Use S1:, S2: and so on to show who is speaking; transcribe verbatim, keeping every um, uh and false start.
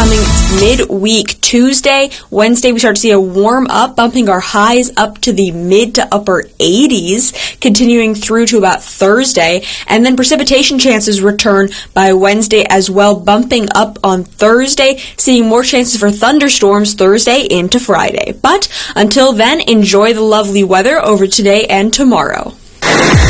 S1: coming midweek. Tuesday, Wednesday, we start to see a warm up, bumping our highs up to the mid to upper eighties, continuing through to about Thursday. And then precipitation chances return by Wednesday as well, bumping up on Thursday, seeing more chances for thunderstorms Thursday into Friday. But until then, enjoy the lovely weather over today and tomorrow.